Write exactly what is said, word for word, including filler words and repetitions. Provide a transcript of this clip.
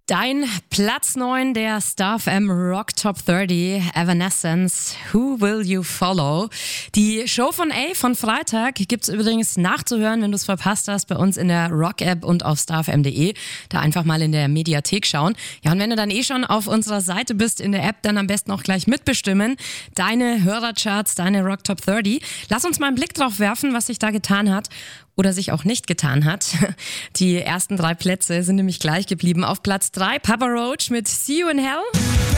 Dein Platz neun der Star F M Rock Top dreißig, Evanescence, Who Will You Follow? Die Show von A von Freitag gibt's übrigens nachzuhören, wenn du es verpasst hast, bei uns in der Rock-App und auf starfm punkt de. Da einfach mal in der Mediathek schauen. Ja, und wenn du dann eh schon auf unserer Seite bist in der App, dann am besten auch gleich mitbestimmen. Deine Hörercharts, deine Rock Top dreißig. Lass uns mal einen Blick drauf werfen, was sich da getan hat. Oder sich auch nicht getan hat. Die ersten drei Plätze sind nämlich gleich geblieben. Auf Platz drei Papa Roach mit See You in Hell.